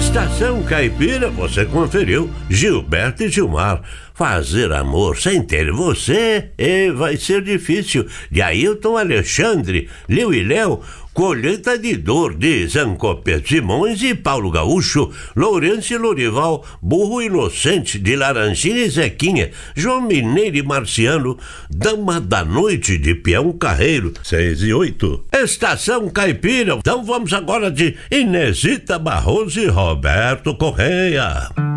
Estação Caipira, você conferiu Gilberto e Gilmar. Fazer amor sem ter você vai ser difícil. De Ailton Alexandre, Liu e Léo, Colheita de Dor de Zancopé Simões e Paulo Gaúcho, Lourenço e Lorival, Burro Inocente de Laranjinha e Zequinha, João Mineiro e Marciano, Dama da Noite de Peão Carreiro, 6 e 8. Estação Caipira. Então vamos agora de Inesita Barroso e Roberto Correia.